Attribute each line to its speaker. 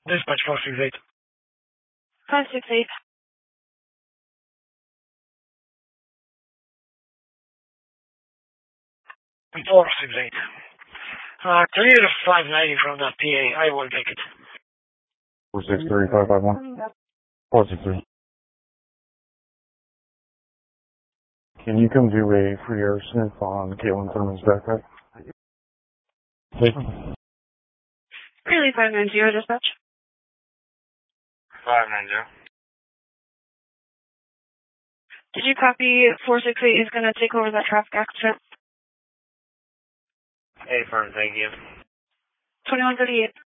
Speaker 1: Dispatch 468.
Speaker 2: 568.
Speaker 1: 468. Clear 590 from that PA. I will take it.
Speaker 3: 463, 551. 463. Can you come do a free air sniff on Caitlin Thurman's backpack? Please.
Speaker 2: Really 590, dispatch.
Speaker 1: 590.
Speaker 2: Did you copy 468 is going to take over that traffic accident?
Speaker 1: Hey, firm, thank you.
Speaker 2: 2138.